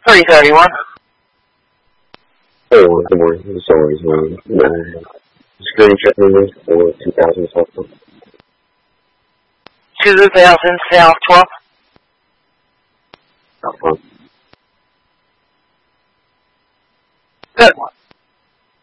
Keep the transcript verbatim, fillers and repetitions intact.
three thirty-one. Oh, good morning. Sorry, sorry. Uh, security check number for two thousand South. two thousand South twelve. South. Good one.